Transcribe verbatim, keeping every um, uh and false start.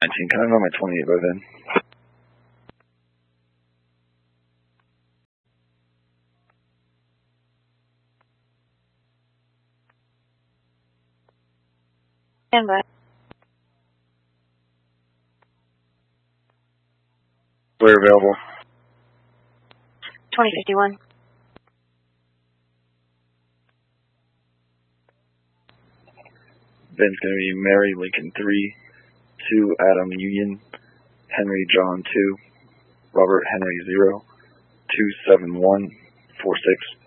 nineteen, can I know my twenty-eight by then? Stand by. Where available? twenty fifty-one. Ben's going to be Mary Lincoln three, two Adam Union, Henry John two, Robert Henry zero, two seven one four six.